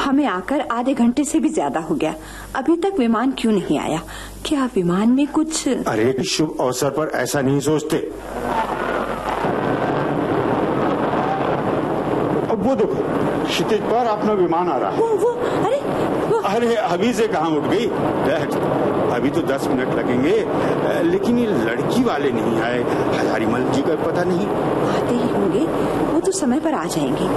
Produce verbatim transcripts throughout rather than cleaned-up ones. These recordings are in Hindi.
हमें आकर आधे घंटे से भी ज्यादा हो गया, अभी तक विमान क्यों नहीं आया? क्या विमान में कुछ? अरे शुभ अवसर पर ऐसा नहीं सोचते। अब वो देखो क्षितिज पर अपना विमान आ रहा है। वो वो अरे वो अरे अभी से कहाँ उठ गई? अभी तो दस मिनट लगेंगे, लेकिन ये लड़की वाले नहीं आए। हजारीमल जी का पता नहीं। आते ही होंगे, वो तो समय पर आ जाएंगे।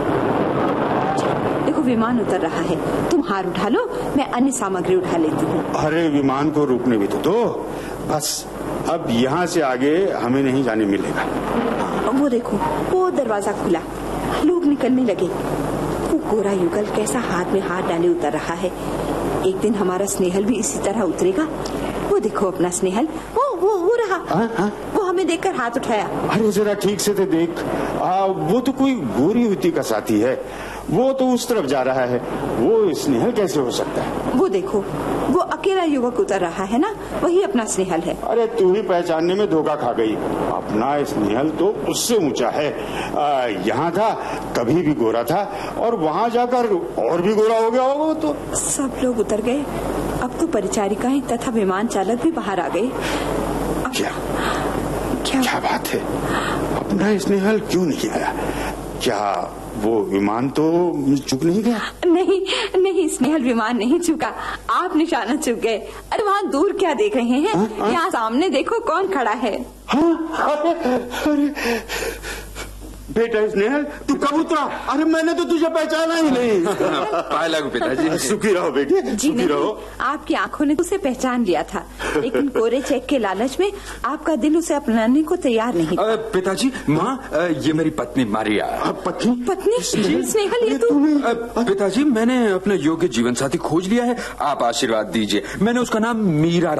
देखो विमान उतर रहा है, तुम हार उठा लो, मैं अन्य सामग्री उठा लेती हूँ। अरे विमान को रुकने भी तो दो। बस अब यहाँ से आगे हमें नहीं जाने मिलेगा। वो देखो वो दरवाजा खुला, लोग निकलने लगे। वो गोरा युगल कैसा हाथ में हाथ डाले उतर रहा है। एक दिन हमारा स्नेहल भी इसी तरह उतरेगा। वो देखो अपना स्नेहल, वो वो वो रहा। आ, आ? वो हमें देखकर हाथ उठाया। अरे जरा ठीक से तो देख। आ, वो तो कोई गोरी युवती का साथी है, वो तो उस तरफ जा रहा है। वो स्नेहल कैसे हो सकता है? वो देखो वो अकेला युवक उतर रहा है ना, वही अपना स्नेहल है। अरे तू ही पहचानने में धोखा खा गई। अपना स्नेहल तो उससे ऊंचा है। यहाँ था तभी भी गोरा था, और वहाँ जाकर और भी गोरा हो गया होगा। वो तो सब लोग उतर गए। अब तो परिचारिकाएं तथा विमान चालक भी बाहर आ गए। अब... क्या क्या क्या बात है? अपना स्नेहल क्यों नहीं आया? क्या वो विमान तो चूक नहीं गया? नहीं नहीं, स्नेहल विमान नहीं चुका, आप निशाना चुक गए। अरे वहाँ दूर क्या देख रहे हैं? यहाँ सामने देखो कौन खड़ा है। हाँ, अरे, अरे बेटा स्नेहल, तू कब उतरा? अरे मैंने तो तुझे पहचाना ही नहीं। पाए लागू पिताजी। सुखी रहो बेटे, सुखी रहो। आपकी आंखों ने उसे पहचान लिया था, लेकिन कोरे चेक के लालच में आपका दिल उसे अपनाने को तैयार नहीं था। पिताजी, माँ, ये मेरी पत्नी मारिया। पत्नी? पत्नी? स्नेहल ये तू? पिताजी, मैंने अपना योग्य जीवन साथी खोज लिया है, आप आशीर्वाद दीजिए। मैंने उसका नाम मीरा